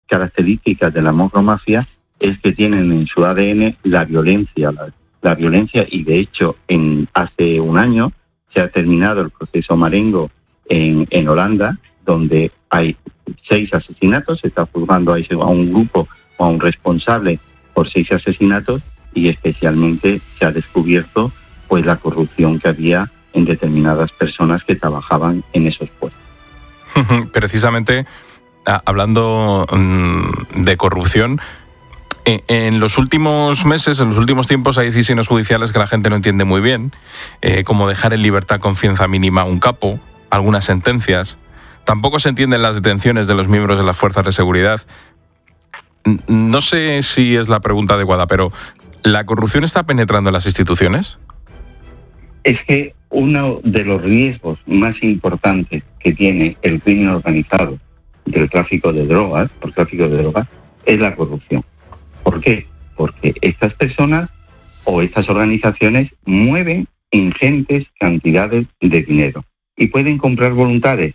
características de la macromafia es que tienen en su ADN la violencia, y de hecho hace un año se ha terminado el proceso Marengo en Holanda, donde hay 6 asesinatos, se está juzgando a un grupo o a un responsable por 6 asesinatos, y especialmente se ha descubierto pues la corrupción que había en determinadas personas que trabajaban en esos puestos. Precisamente, hablando de corrupción, en los últimos meses, en los últimos tiempos, hay decisiones judiciales que la gente no entiende muy bien, como dejar en libertad con fianza mínima a un capo, algunas sentencias. Tampoco se entienden las detenciones de los miembros de las fuerzas de seguridad. No sé si es la pregunta adecuada, pero ¿la corrupción está penetrando en las instituciones? Es que uno de los riesgos más importantes que tiene el crimen organizado del tráfico de drogas, es la corrupción. ¿Por qué? Porque estas personas o estas organizaciones mueven ingentes cantidades de dinero y pueden comprar voluntades.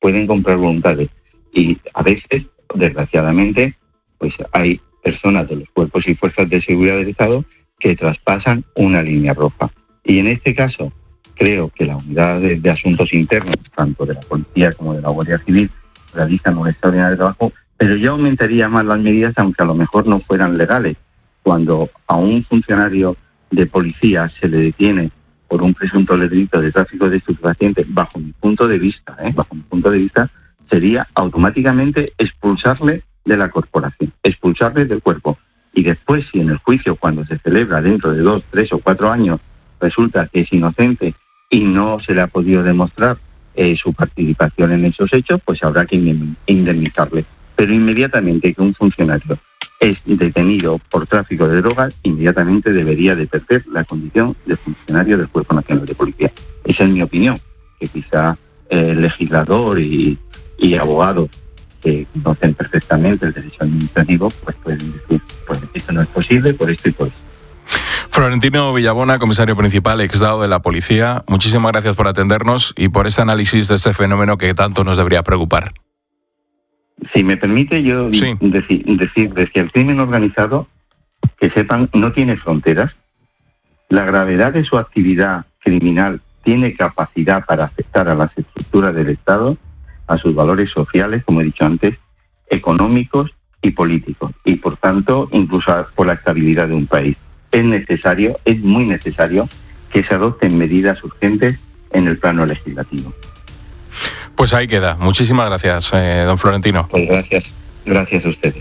Y a veces, desgraciadamente, pues hay personas de los cuerpos y fuerzas de seguridad del Estado que traspasan una línea roja. Y en este caso, creo que la unidad de asuntos internos, tanto de la policía como de la Guardia Civil, realizan un extraordinario trabajo, pero yo aumentaría más las medidas, aunque a lo mejor no fueran legales. Cuando a un funcionario de policía se le detiene por un presunto delito de tráfico de estupefacientes, bajo mi punto de vista, sería automáticamente expulsarle de la corporación, expulsarle del cuerpo. Y después, si en el juicio, cuando se celebra dentro de 2, 3 o 4 años, resulta que es inocente y no se le ha podido demostrar su participación en esos hechos, pues habrá que indemnizarle. Pero inmediatamente que un funcionario es detenido por tráfico de drogas, inmediatamente debería de perder la condición de funcionario del Cuerpo Nacional de Policía. Esa es mi opinión, que quizá el legislador y abogados que conocen perfectamente el derecho administrativo, pues pueden decir, pues esto no es posible por esto y por esto. Florentino Villabona, comisario principal, exdado de la Policía, muchísimas gracias por atendernos y por este análisis de este fenómeno que tanto nos debería preocupar. Si me permite yo decir que el crimen organizado, que sepan, no tiene fronteras. La gravedad de su actividad criminal tiene capacidad para afectar a las estructuras del Estado, a sus valores sociales, como he dicho antes, económicos y políticos, y por tanto incluso por la estabilidad de un país. Es muy necesario que se adopten medidas urgentes en el plano legislativo. Pues ahí queda. Muchísimas gracias, don Florentino. Pues gracias a ustedes.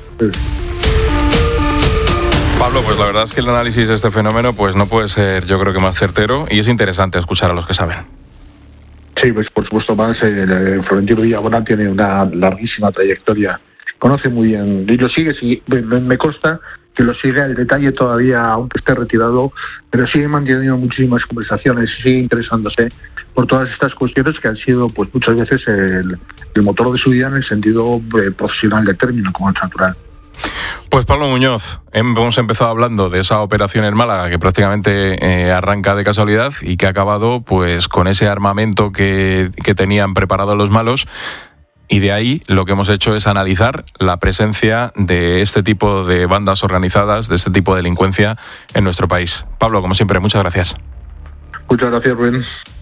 Pablo, pues la verdad es que el análisis de este fenómeno pues no puede ser, yo creo que más certero, y es interesante escuchar a los que saben. Sí, pues por supuesto más. Florentino Villabona tiene una larguísima trayectoria, conoce muy bien y lo sigue, me consta que lo sigue al detalle todavía, aunque esté retirado, pero sigue manteniendo muchísimas conversaciones, sigue interesándose por todas estas cuestiones que han sido pues muchas veces el motor de su vida en el sentido profesional del término, como es natural. Pues Pablo Muñoz, hemos empezado hablando de esa operación en Málaga que prácticamente arranca de casualidad y que ha acabado pues con ese armamento que tenían preparado los malos. Y de ahí lo que hemos hecho es analizar la presencia de este tipo de bandas organizadas, de este tipo de delincuencia en nuestro país. Pablo, como siempre, muchas gracias. Muchas gracias, Rubén.